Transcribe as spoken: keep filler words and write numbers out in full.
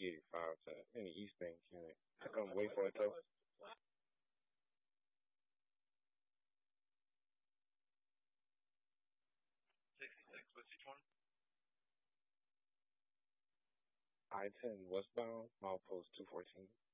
get it five times in the East Bank unit. Um, wait for it though. sixty-six, what's each one? I ten westbound, milepost two fourteen.